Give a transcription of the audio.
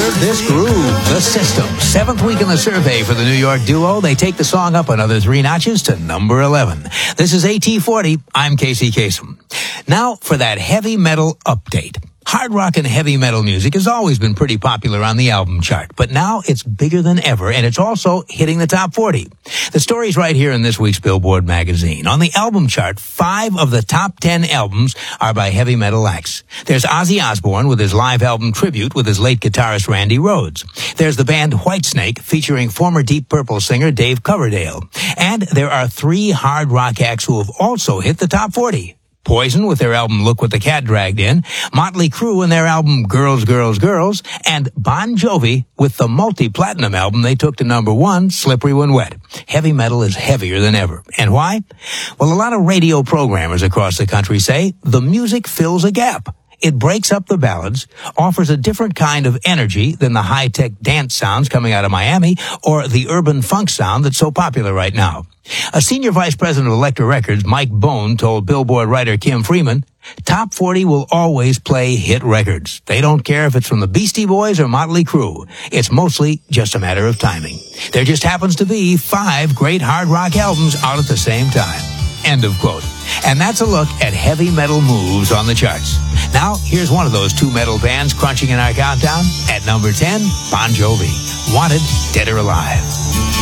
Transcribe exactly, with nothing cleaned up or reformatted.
Heard this groove, The System. Seventh week in the survey for the New York duo. They take the song up another three notches to number eleven. This is A T forty. I'm Casey Kasem. Now for that heavy metal update. Hard rock and heavy metal music has always been pretty popular on the album chart, but now it's bigger than ever, and it's also hitting the top forty. The story's right here in this week's Billboard magazine. On the album chart, five of the top ten albums are by heavy metal acts. There's Ozzy Osbourne with his live album Tribute with his late guitarist Randy Rhoads. There's the band Whitesnake featuring former Deep Purple singer Dave Coverdale. And there are three hard rock acts who have also hit the top forty. Poison with their album Look What the Cat Dragged In, Motley Crue and their album Girls, Girls, Girls, and Bon Jovi with the multi-platinum album they took to number one, Slippery When Wet. Heavy metal is heavier than ever. And why? Well, a lot of radio programmers across the country say the music fills a gap. It breaks up the ballads, offers a different kind of energy than the high-tech dance sounds coming out of Miami or the urban funk sound that's so popular right now. A senior vice president of Elektra Records, Mike Bone, told Billboard writer Kim Freeman, Top forty will always play hit records. They don't care if it's from the Beastie Boys or Motley Crue. It's mostly just a matter of timing. There just happens to be five great hard rock albums out at the same time. End of quote. And that's a look at heavy metal moves on the charts. Now, here's one of those two metal bands crunching in our countdown. At number ten, Bon Jovi. Wanted, Dead or Alive.